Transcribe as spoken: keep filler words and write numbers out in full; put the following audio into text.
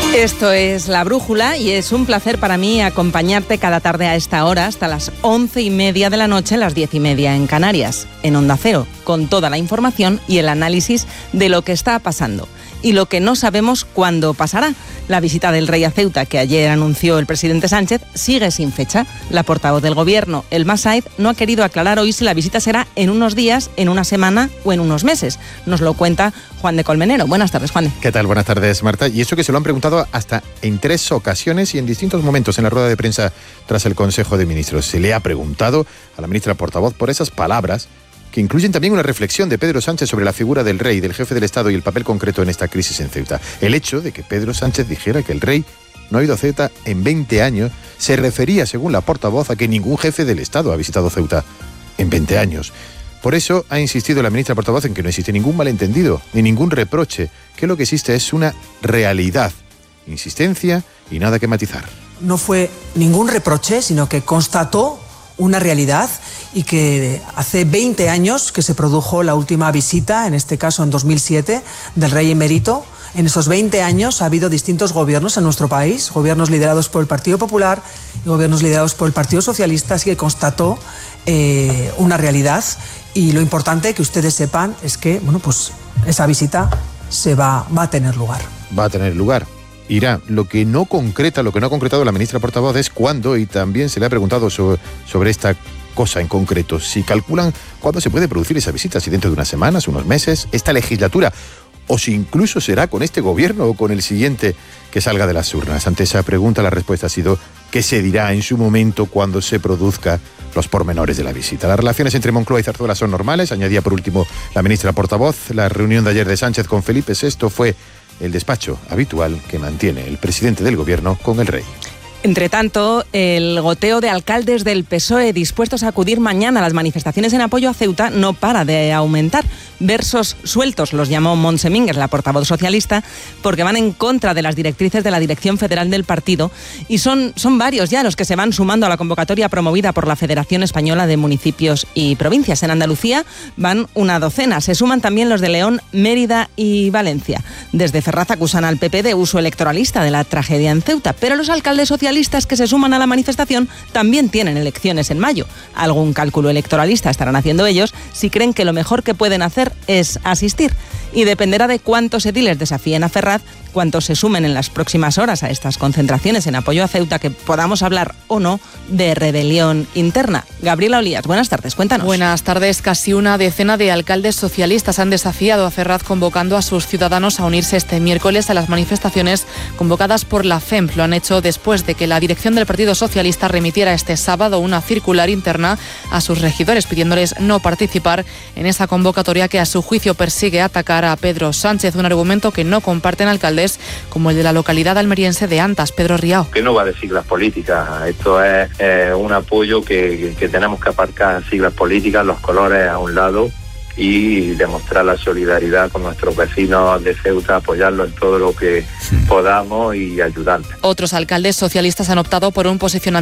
Esto es La Brújula y es un placer para mí acompañarte cada tarde a esta hora hasta las once y media de la noche, las diez y media en Canarias, en Onda Cero, con toda la información y el análisis de lo que está pasando y lo que no sabemos cuándo pasará. La visita del rey a Ceuta, que ayer anunció el presidente Sánchez, sigue sin fecha. La portavoz del gobierno, Elma Said, no ha querido aclarar hoy si la visita será en unos días, en una semana o en unos meses. Nos lo cuenta Juan de Colmenero. Buenas tardes, Juan de. ¿Qué tal? Buenas tardes, Marta. Y eso que se lo han preguntado hasta en tres ocasiones y en distintos momentos en la rueda de prensa tras el Consejo de Ministros. Se le ha preguntado a la ministra portavoz por esas palabras que incluyen también una reflexión de Pedro Sánchez sobre la figura del rey, del jefe del Estado y el papel concreto en esta crisis en Ceuta. El hecho de que Pedro Sánchez dijera que el rey no ha ido a Ceuta en veinte años se refería, según la portavoz, a que ningún jefe del Estado ha visitado Ceuta en veinte años. Por eso ha insistido la ministra portavoz en que no existe ningún malentendido ni ningún reproche, que lo que existe es una realidad, insistencia y nada que matizar. No fue ningún reproche, sino que constató una realidad y que hace veinte años que se produjo la última visita, en este caso en dos mil siete, del rey emérito. En esos veinte años ha habido distintos gobiernos en nuestro país, gobiernos liderados por el Partido Popular y gobiernos liderados por el Partido Socialista, así que constató eh, una realidad, y lo importante que ustedes sepan es que, bueno, pues esa visita se va, va a tener lugar. Va a tener lugar. Irá. Lo que no concreta, lo que no ha concretado la ministra portavoz es cuándo, y también se le ha preguntado sobre, sobre esta cosa en concreto. Si calculan cuándo se puede producir esa visita, si dentro de unas semanas, unos meses, esta legislatura, o si incluso será con este gobierno o con el siguiente que salga de las urnas. Ante esa pregunta la respuesta ha sido que se dirá en su momento cuando se produzca los pormenores de la visita. Las relaciones entre Moncloa y Zarzuela son normales, añadía por último la ministra portavoz. La reunión de ayer de Sánchez con Felipe sexto fue el despacho habitual que mantiene el presidente del gobierno con el rey. Entre tanto, el goteo de alcaldes del P S O E dispuestos a acudir mañana a las manifestaciones en apoyo a Ceuta no para de aumentar. Versos sueltos los llamó Montse Mínguez, la portavoz socialista, porque van en contra de las directrices de la Dirección Federal del partido, y son, son varios ya los que se van sumando a la convocatoria promovida por la Federación Española de Municipios y Provincias. En Andalucía van una docena. Se suman también los de León, Mérida y Valencia. Desde Ferraz acusan al P P de uso electoralista de la tragedia en Ceuta, pero los alcaldes socialistas que se suman a la manifestación también tienen elecciones en mayo. Algún cálculo electoralista estarán haciendo ellos si creen que lo mejor que pueden hacer es asistir. Y dependerá de cuántos ediles desafíen a Ferraz, cuántos se sumen en las próximas horas a estas concentraciones en apoyo a Ceuta, que podamos hablar o no de rebelión interna. Gabriela Olías, buenas tardes, cuéntanos. Buenas tardes. Casi una decena de alcaldes socialistas han desafiado a Ferraz, convocando a sus ciudadanos a unirse este miércoles a las manifestaciones convocadas por la F E M P. Lo han hecho después de que la dirección del Partido Socialista remitiera este sábado una circular interna a sus regidores pidiéndoles no participar en esa convocatoria que a su juicio persigue atacar a Pedro Sánchez, un argumento que no comparten alcaldes como el de la localidad almeriense de Antas, Pedro Riao. Que no va de siglas políticas, esto es eh, un apoyo que, que tenemos que aparcar siglas políticas, los colores a un lado, y demostrar la solidaridad con nuestros vecinos de Ceuta, apoyarlos en todo lo que podamos y ayudarles. Otros alcaldes socialistas han optado por un posicionamiento